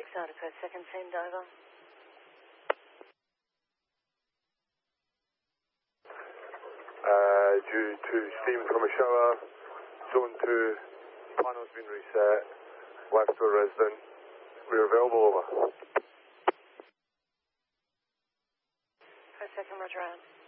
Starter code second, send over. Due to steam from a shower, zone 2, panel's been reset, left door resident, we're available, over. First, second, roger out.